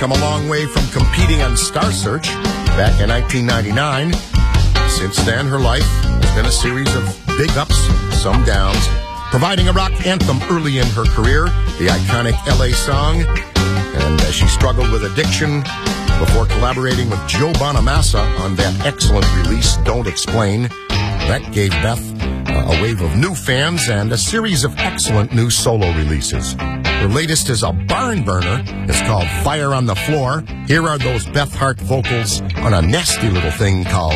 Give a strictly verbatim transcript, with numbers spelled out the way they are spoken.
come a long way from competing on Star Search back in nineteen ninety-nine. Since then, her life has been a series of big ups, some downs, providing a rock anthem early in her career, the iconic L A song, and as she struggled with addiction before collaborating with Joe Bonamassa on that excellent release, Don't Explain. That gave Beth uh, a wave of new fans and a series of excellent new solo releases. Her latest is a barn burner. It's called Fire on the Floor. Here are those Beth Hart vocals on a nasty little thing called